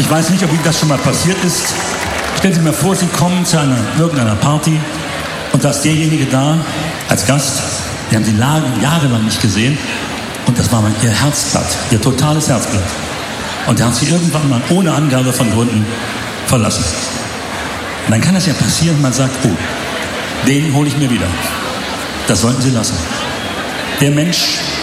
Ich weiß nicht, ob Ihnen das schon mal passiert ist. Stellen Sie mir vor, Sie kommen zu irgendeiner Party und da ist derjenige da als Gast, den haben Sie jahrelang nicht gesehen und das war mal Ihr Herzblatt, Ihr totales Herzblatt. Und der hat Sie irgendwann mal ohne Angabe von Gründen verlassen. Und dann kann es ja passieren, man sagt, oh, den hole ich mir wieder. Das sollten Sie lassen. Der Mensch